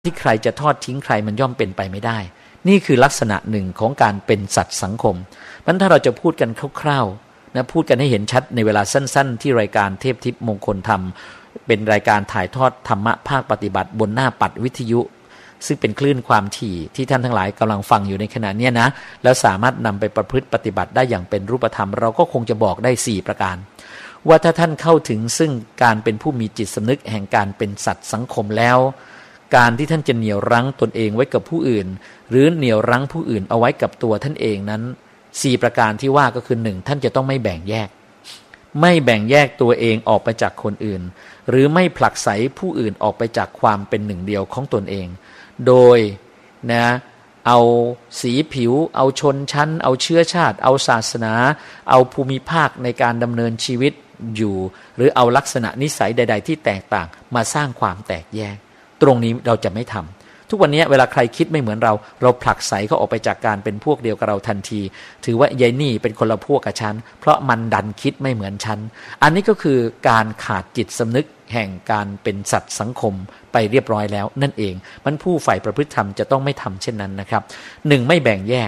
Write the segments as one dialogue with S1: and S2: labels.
S1: ที่ใครจะทอดทิ้งใครมันย่อมเป็นไปไม่ได้นี่คือลักษณะหนึ่งของการเป็นสัตว์สังคมเพราะฉะนั้นถ้าเราจะพูดกันคร่าวๆนะพูดกันให้เห็นชัดในเวลาสั้นๆที่รายการเทพทิพย์มงคลธรรมเป็นรายการถ่ายทอดธรรมะภาคปฏิบัติบนหน้าปัดวิทยุซึ่งเป็นคลื่นความถี่ที่ท่านทั้งหลายกำลังฟังอยู่ในขณะนี้นะแล้วสามารถนำไปประพฤติปฏิบัติได้อย่างเป็นรูปธรรมเราก็คงจะบอกได้4ประการว่าถ้าท่านเข้าถึงซึ่งการเป็นผู้มีจิตสำนึกแห่งการเป็นสัตว์สังคมแล้วการที่ท่านจะเหนี่ยวรั้งตนเองไว้กับผู้อื่นหรือเหนี่ยวรั้งผู้อื่นเอาไว้กับตัวท่านเองนั้น4ประการที่ว่าก็คือ1ท่านจะต้องไม่แบ่งแยกตัวเองออกไปจากคนอื่นหรือไม่ผลักไสผู้อื่นออกไปจากความเป็นหนึ่งเดียวของตนเองโดยนะเอาสีผิวเอาชนชั้นเอาเชื้อชาติเอาศาสนาเอาภูมิภาคในการดำเนินชีวิตอยู่หรือเอาลักษณะนิสัยใดๆที่แตกต่างมาสร้างความแตกแยกตรงนี้เราจะไม่ทำทุกวันนี้เวลาใครคิดไม่เหมือนเราผลักไสเขาออกไปจากการเป็นพวกเดียวกับเราทันทีถือว่ายายนี่เป็นคนละพวกกับฉันเพราะมันดันคิดไม่เหมือนฉันอันนี้ก็คือการขาดจิตสำนึกแห่งการเป็นสัตว์สังคมไปเรียบร้อยแล้วนั่นเองมันผู้ใฝ่ประพฤติธรรมจะต้องไม่ทำเช่นนั้นนะครับ1ไม่แบ่งแยก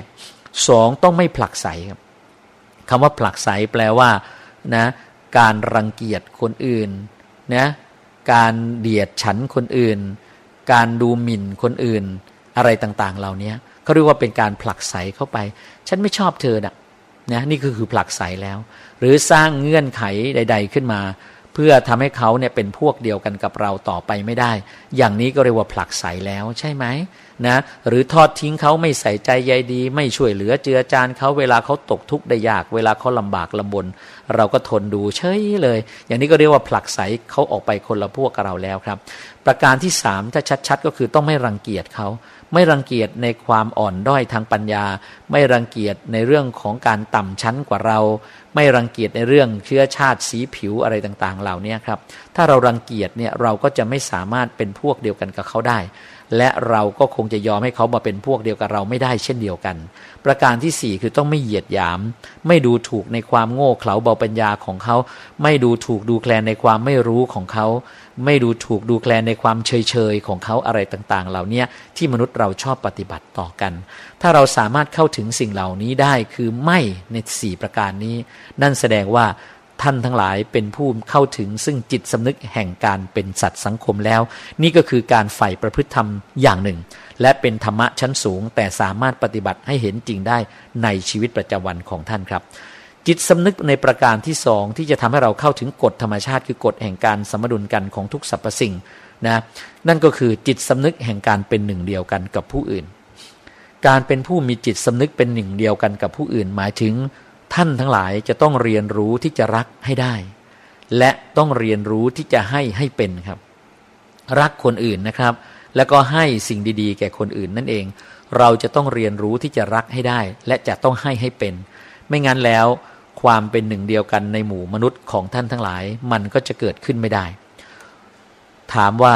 S1: 2ต้องไม่ผลักไสครับคำว่าผลักไสแปลว่านะการรังเกียจคนอื่นนะการเดียดฉันคนอื่นการดูหมิ่นคนอื่นอะไรต่างๆเหล่านี้เขาเรียกว่าเป็นการผลักไสเข้าไปฉันไม่ชอบเธอนะนี่คือผลักไสแล้วหรือสร้างเงื่อนไขใดๆขึ้นมาเพื่อทำให้เขาเนี่ยเป็นพวกเดียวกันกับเราต่อไปไม่ได้อย่างนี้ก็เรียกว่าผลักไสแล้วใช่ไหมนะหรือทอดทิ้งเขาไม่ใส่ใจใยดีไม่ช่วยเหลือเจือจานเขาเวลาเขาตกทุกข์ได้ยากเวลาเขาลำบากลำบนเราก็ทนดูเฉยเลยอย่างนี้ก็เรียกว่าผลักไสเขาออกไปคนละพวกกับเราแล้วครับประการที่3ถ้าชัดๆก็คือต้องไม่รังเกียจเขาไม่รังเกียจในความอ่อนด้อยทางปัญญาไม่รังเกียจในเรื่องของการต่ำชั้นกว่าเราไม่รังเกียจในเรื่องเชื้อชาติสีผิวอะไรต่างๆเหล่านี้ครับถ้าเรารังเกียจเนี่ยเราก็จะไม่สามารถเป็นพวกเดียวกันกับเขาได้และเราก็คงจะยอมให้เขามาเป็นพวกเดียวกับเราไม่ได้เช่นเดียวกันประการที่4คือต้องไม่เหยียดหยามไม่ดูถูกในความโง่เขลาเบาปัญญาของเขาไม่ดูถูกดูแคลนในความไม่รู้ของเขาไม่ดูถูกดูแคลนในความเฉยๆของเขาอะไรต่างๆเหล่านี้ที่มนุษย์เราชอบปฏิบัติต่อกันถ้าเราสามารถเข้าถึงสิ่งเหล่านี้ได้คือไม่ใน4ประการนี้นั่นแสดงว่าท่านทั้งหลายเป็นผู้เข้าถึงซึ่งจิตสำนึกแห่งการเป็นสัตว์สังคมแล้วนี่ก็คือการใฝ่ประพฤติธรรมอย่างหนึ่งและเป็นธรรมะชั้นสูงแต่สามารถปฏิบัติให้เห็นจริงได้ในชีวิตประจำวันของท่านครับจิตสำนึกในประการที่2ที่จะทำให้เราเข้าถึงกฎธรรมชาติคือกฎแห่งการสมดุลกันของทุกสรรพสิ่งนะนั่นก็คือจิตสำนึกแห่งการเป็นหนึ่งเดียวกันกับผู้อื่นการเป็นผู้มีจิตสำนึกเป็นหนึ่งเดียวกันกับผู้อื่นหมายถึงท่านทั้งหลายจะต้องเรียนรู้ที่จะรักให้ได้และต้องเรียนรู้ที่จะให้เป็นครับรักคนอื่นนะครับแล้วก็ให้สิ่งดีๆแก่คนอื่นนั่นเองเราจะต้องเรียนรู้ที่จะรักให้ได้และจะต้องให้เป็นไม่งั้นแล้วความเป็นหนึ่งเดียวกันในหมู่มนุษย์ของท่านทั้งหลายมันก็จะเกิดขึ้นไม่ได้ถามว่า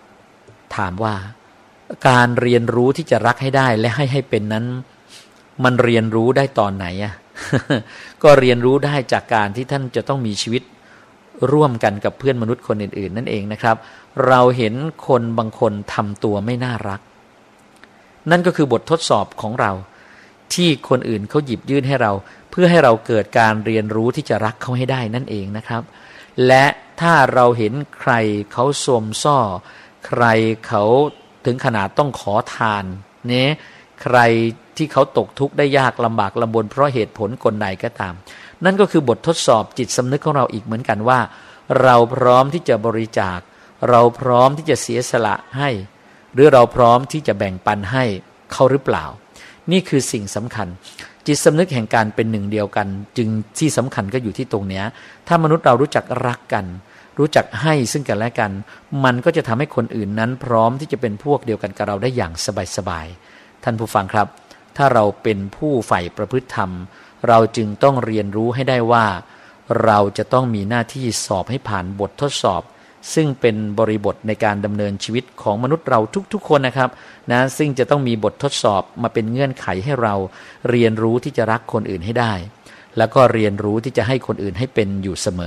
S1: การเรียนรู้ที่จะรักให้ได้และให้เป็นนั้นมันเรียนรู้ได้ตอนไหนอ่ะ ก็เรียนรู้ได้จากการที่ท่านจะต้องมีชีวิตร่วมกันกับเพื่อนมนุษย์คนอื่นๆนั่นเองนะครับเราเห็นคนบางคนทำตัวไม่น่ารักนั่นก็คือบททดสอบของเราที่คนอื่นเขาหยิบยื่นให้เราเพื่อให้เราเกิดการเรียนรู้ที่จะรักเขาให้ได้นั่นเองนะครับและถ้าเราเห็นใครเขาสวมซ่อใครเขาถึงขนาดต้องขอทานเนี่ยใครที่เขาตกทุกข์ได้ยากลำบากลำบนเพราะเหตุผลกลใดก็ตามนั่นก็คือบททดสอบจิตสำนึกของเราอีกเหมือนกันว่าเราพร้อมที่จะบริจาคเราพร้อมที่จะเสียสละให้หรือเราพร้อมที่จะแบ่งปันให้เขาหรือเปล่านี่คือสิ่งสำคัญจิตสำนึกแห่งการเป็นหนึ่งเดียวกันจึงที่สำคัญก็อยู่ที่ตรงนี้ถ้ามนุษย์เรารู้จักรักกันรู้จักให้ซึ่งกันและกันมันก็จะทำให้คนอื่นนั้นพร้อมที่จะเป็นพวกเดียวกันกับเราได้อย่างสบายๆท่านผู้ฟังครับถ้าเราเป็นผู้ใฝ่ประพฤติธรรมเราจึงต้องเรียนรู้ให้ได้ว่าเราจะต้องมีหน้าที่สอบให้ผ่านบททดสอบซึ่งเป็นบริบทในการดำเนินชีวิตของมนุษย์เราทุกๆคนนะครับนะซึ่งจะต้องมีบททดสอบมาเป็นเงื่อนไขให้เราเรียนรู้ที่จะรักคนอื่นให้ได้แล้วก็เรียนรู้ที่จะให้คนอื่นให้เป็นอยู่เสมอ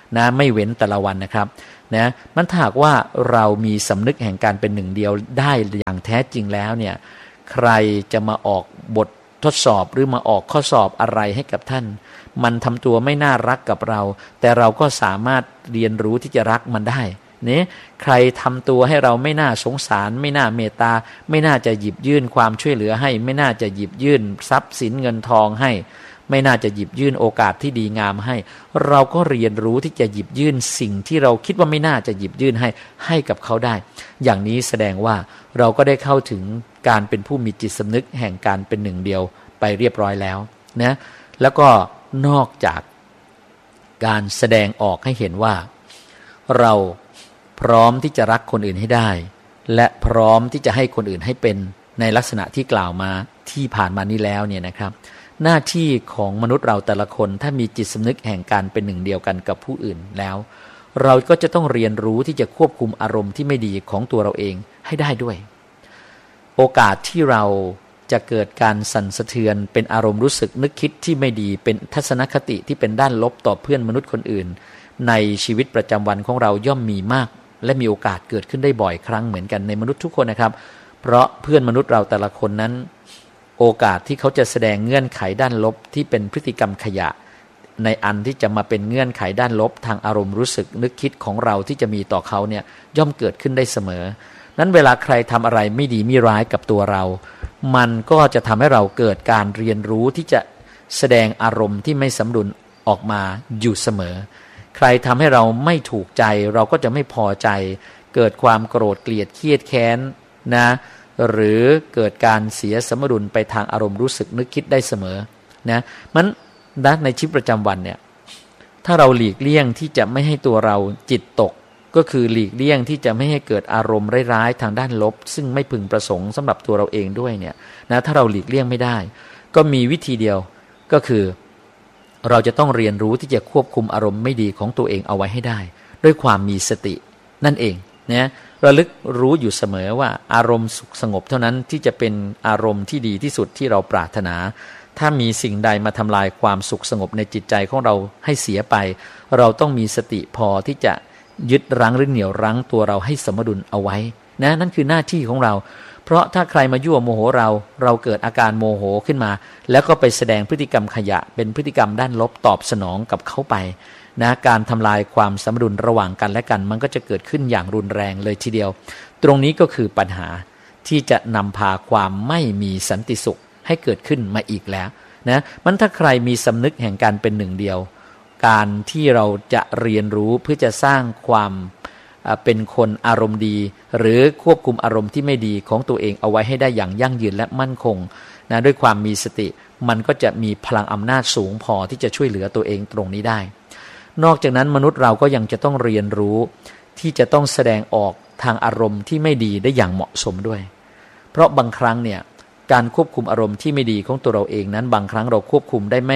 S1: นะไม่เว้นแต่ละวันนะครับนะมันถ้าหากว่าเรามีสำนึกแห่งการเป็นหนึ่งเดียวได้อย่างแท้จริงแล้วเนี่ยใครจะมาออกบททดสอบหรือมาออกข้อสอบอะไรให้กับท่านมันทำตัวไม่น่ารักกับเราแต่เราก็สามารถเรียนรู้ที่จะรักมันได้เนี่ยใครทำตัวให้เราไม่น่าสงสารไม่น่าเมตตาไม่น่าจะหยิบยื่นความช่วยเหลือให้ไม่น่าจะหยิบยื่นทรัพย์สินเงินทองให้ไม่น่าจะหยิบยื่นโอกาสที่ดีงามให้เราก็เรียนรู้ที่จะหยิบยื่นสิ่งที่เราคิดว่าไม่น่าจะหยิบยื่นให้กับเขาได้อย่างนี้แสดงว่าเราก็ได้เข้าถึงการเป็นผู้มีจิตสำนึกแห่งการเป็นหนึ่งเดียวไปเรียบร้อยแล้วนะแล้วก็นอกจากการแสดงออกให้เห็นว่าเราพร้อมที่จะรักคนอื่นให้ได้และพร้อมที่จะให้คนอื่นให้เป็นในลักษณะที่กล่าวมาที่ผ่านมานี้แล้วเนี่ยนะครับหน้าที่ของมนุษย์เราแต่ละคนถ้ามีจิตสำนึกแห่งการเป็นหนึ่งเดียวกันกับผู้อื่นแล้วเราก็จะต้องเรียนรู้ที่จะควบคุมอารมณ์ที่ไม่ดีของตัวเราเองให้ได้ด้วยโอกาสที่เราจะเกิดการสั่นสะเทือนเป็นอารมณ์รู้สึกนึกคิดที่ไม่ดีเป็นทัศนคติที่เป็นด้านลบต่อเพื่อนมนุษย์คนอื่นในชีวิตประจำวันของเราย่อมมีมากและมีโอกาสเกิดขึ้นได้บ่อยครั้งเหมือนกันในมนุษย์ทุกคนนะครับเพราะเพื่อนมนุษย์เราแต่ละคนนั้นโอกาสที่เขาจะแสดงเงื่อนไขด้านลบที่เป็นพฤติกรรมขยะในอันที่จะมาเป็นเงื่อนไขด้านลบทางอารมณ์รู้สึกนึกคิดของเราที่จะมีต่อเขาเนี่ยย่อมเกิดขึ้นได้เสมอนั้นเวลาใครทำอะไรไม่ดีไม่ร้ายกับตัวเรามันก็จะทำให้เราเกิดการเรียนรู้ที่จะแสดงอารมณ์ที่ไม่สมดุลออกมาอยู่เสมอใครทำให้เราไม่ถูกใจเราก็จะไม่พอใจเกิดความโกรธเกลียดเครียดแค้นนะหรือเกิดการเสียสมดุลไปทางอารมณ์รู้สึกนึกคิดได้เสมอนะมันในชีวิตประจำวันเนี่ยถ้าเราหลีกเลี่ยงที่จะไม่ให้ตัวเราจิตตกก็คือหลีกเลี่ยงที่จะไม่ให้เกิดอารมณ์ร้ายๆทางด้านลบซึ่งไม่พึงประสงค์สำหรับตัวเราเองด้วยเนี่ยนะถ้าเราหลีกเลี่ยงไม่ได้ก็มีวิธีเดียวก็คือเราจะต้องเรียนรู้ที่จะควบคุมอารมณ์ไม่ดีของตัวเองเอาไว้ให้ได้ด้วยความมีสตินั่นเองนะระลึกรู้อยู่เสมอว่าอารมณ์สุขสงบเท่านั้นที่จะเป็นอารมณ์ที่ดีที่สุดที่เราปรารถนาถ้ามีสิ่งใดมาทำลายความสุขสงบในจิตใจของเราให้เสียไปเราต้องมีสติพอที่จะยึดรั้งหรือเหนี่ยวรั้งตัวเราให้สมดุลเอาไว้นะนั่นคือหน้าที่ของเราเพราะถ้าใครมายั่วโมโหเราเกิดอาการโมโหขึ้นมาแล้วก็ไปแสดงพฤติกรรมขยะเป็นพฤติกรรมด้านลบตอบสนองกับเขาไปนะการทำลายความสมดุลระหว่างกันและกันมันก็จะเกิดขึ้นอย่างรุนแรงเลยทีเดียวตรงนี้ก็คือปัญหาที่จะนำพาความไม่มีสันติสุขให้เกิดขึ้นมาอีกแล้วนะมันถ้าใครมีสำนึกแห่งการเป็นหนึ่งเดียวการที่เราจะเรียนรู้เพื่อจะสร้างความเป็นคนอารมณ์ดีหรือควบคุมอารมณ์ที่ไม่ดีของตัวเองเอาไว้ให้ได้อย่างยั่งยืนและมั่นคงนะด้วยความมีสติมันก็จะมีพลังอำนาจสูงพอที่จะช่วยเหลือตัวเองตรงนี้ได้นอกจากนั้นมนุษย์เราก็ยังจะต้องเรียนรู้ที่จะต้องแสดงออกทางอารมณ์ที่ไม่ดีได้อย่างเหมาะสมด้วยเพราะบางครั้งเนี่ยการควบคุมอารมณ์ที่ไม่ดีของตัวเราเองนั้นบางครั้งเราควบคุมได้ไม่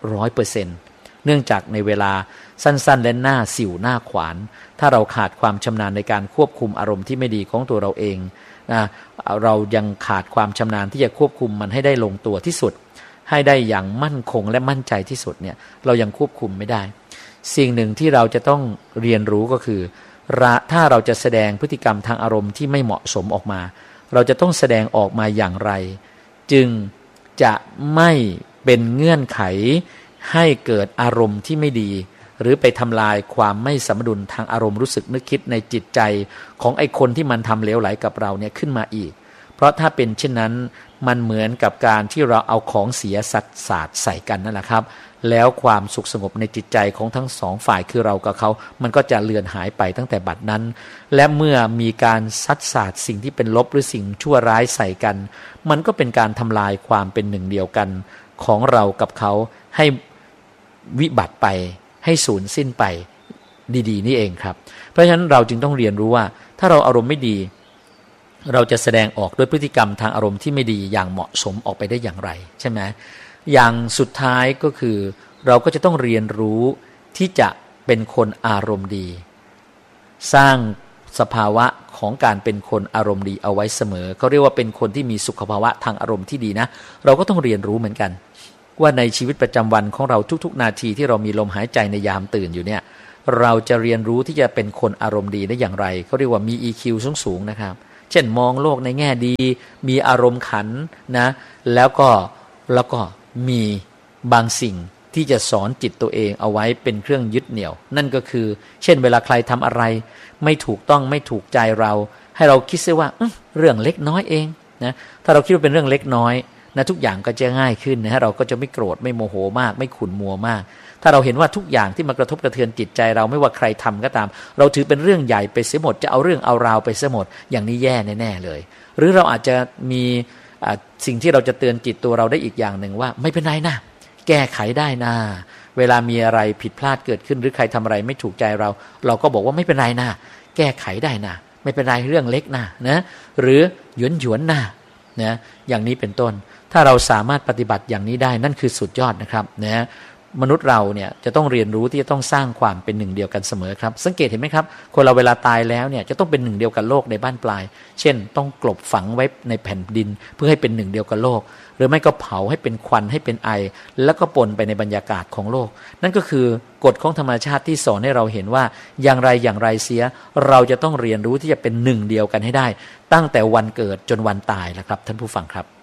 S1: 100%เนื่องจากในเวลาสั้นๆและหน้าสิวหน้าขวานถ้าเราขาดความชำนาญในการควบคุมอารมณ์ที่ไม่ดีของตัวเราเองนะเรายังขาดความชำนาญที่จะควบคุมมันให้ได้ลงตัวที่สุดให้ได้อย่างมั่นคงและมั่นใจที่สุดเนี่ยเรายังควบคุมไม่ได้สิ่งหนึ่งที่เราจะต้องเรียนรู้ก็คือถ้าเราจะแสดงพฤติกรรมทางอารมณ์ที่ไม่เหมาะสมออกมาเราจะต้องแสดงออกมาอย่างไรจึงจะไม่เป็นเงื่อนไขให้เกิดอารมณ์ที่ไม่ดีหรือไปทำลายความไม่สมดุลทางอารมณ์รู้สึกนึกคิดในจิตใจของไอ้คนที่มันทำเลวไหลกับเราเนี่ยขึ้นมาอีกเพราะถ้าเป็นเช่นนั้นมันเหมือนกับการที่เราเอาของเสียสัตว์สาดใส่กันนั่นแหละครับแล้วความสุขสงบในจิตใจของทั้งสองฝ่ายคือเรากับเขามันก็จะเลือนหายไปตั้งแต่บัดนั้นและเมื่อมีการซัดสาดสิ่งที่เป็นลบหรือสิ่งชั่วร้ายใส่กันมันก็เป็นการทำลายความเป็นหนึ่งเดียวกันของเรากับเขาให้วิบัติไปให้สูญสิ้นไปดีๆนี่เองครับเพราะฉะนั้นเราจึงต้องเรียนรู้ว่าถ้าเราอารมณ์ไม่ดีเราจะแสดงออกด้วยพฤติกรรมทางอารมณ์ที่ไม่ดีอย่างเหมาะสมออกไปได้อย่างไรใช่ไหมอย่างสุดท้ายก็คือเราก็จะต้องเรียนรู้ที่จะเป็นคนอารมณ์ดีสร้างสภาวะของการเป็นคนอารมณ์ดีเอาไว้เสมอเขาเรียกว่าเป็นคนที่มีสุขภาวะทางอารมณ์ที่ดีนะเราก็ต้องเรียนรู้เหมือนกันว่าในชีวิตประจำวันของเราทุกๆนาทีที่เรามีลมหายใจในยามตื่นอยู่เนี่ยเราจะเรียนรู้ที่จะเป็นคนอารมณ์ดีได้อย่างไรเขาเรียกว่ามี EQ สูงๆนะครับเช่นมองโลกในแง่ดีมีอารมณ์ขันนะแล้วก็มีบางสิ่งที่จะสอนจิตตัวเองเอาไว้เป็นเครื่องยึดเหนี่ยวนั่นก็คือเช่นเวลาใครทำอะไรไม่ถูกต้องไม่ถูกใจเราให้เราคิดซะว่าเรื่องเล็กน้อยเองนะถ้าเราคิดว่าเป็นเรื่องเล็กน้อยนะทุกอย่างก็จะง่ายขึ้นนะเราก็จะไม่โกรธไม่โมโหมากไม่ขุ่นมัวมากถ้าเราเห็นว่าทุกอย่างที่มากระทบกระเทือนจิตใจเราไม่ว่าใครทำก็ตามเราถือเป็นเรื่องใหญ่ไปเสียหมดจะเอาเรื่องเอาราวไปเสียหมดอย่างนี้แย่แน่ๆเลยหรือเราอาจจะมีสิ่งที่เราจะเตือนจิตตัวเราได้อีกอย่างหนึ่งว่าไม่เป็นไรนะแก้ไขได้นะเวลามีอะไรผิดพลาดเกิดขึ้นหรือใครทำอะไรไม่ถูกใจเราก็บอกว่าไม่เป็นไรนะแก้ไขได้นะไม่เป็นไรเรื่องเล็กนะหรือหยวนๆนะอย่างนี้เป็นต้นถ้าเราสามารถปฏิบัติอย่างนี้ได้นั่นคือสุดยอดนะครับมนุษย์เราเนี่ยจะต้องเรียนรู้ที่จะต้องสร้างความเป็นหนึ่งเดียวกันเสมอครับสังเกตเห็นไหมครับคนเราเวลาตายแล้วเนี่ยจะต้องเป็นหนึ่งเดียวกับโลกในบ้านปลายเช่นต้องกลบฝังไว้ในแผ่นดินเพื่อให้เป็นหนึ่งเดียวกับโลกหรือไม่ก็เผาให้เป็นควันให้เป็นไอแล้วก็ปนไปในบรรยากาศของโลกนั่นก็คือกฎของธรรมชาติที่สอนให้เราเห็นว่าอย่างไรเสียเราจะต้องเรียนรู้ที่จะเป็นหนึ่งเดียวกันให้ได้ตั้งแต่วันเกิดจนวันตายแล้วครับท่านผู้ฟังครับ